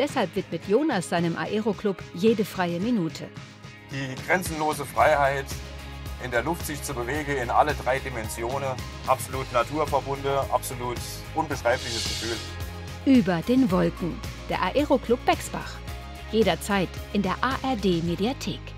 Deshalb widmet Jonas seinem Aeroclub jede freie Minute. Die grenzenlose Freiheit, in der Luft sich zu bewegen, in alle 3 Dimensionen. Absolut naturverbunden, absolut unbeschreibliches Gefühl. Über den Wolken. Der Aeroclub Bexbach. Jederzeit in der ARD Mediathek.